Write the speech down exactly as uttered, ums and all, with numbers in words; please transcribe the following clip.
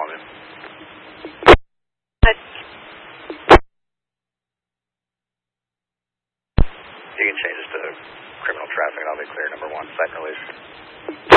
calling in. You can change this to criminal traffic and I'll be clear, number one, site release.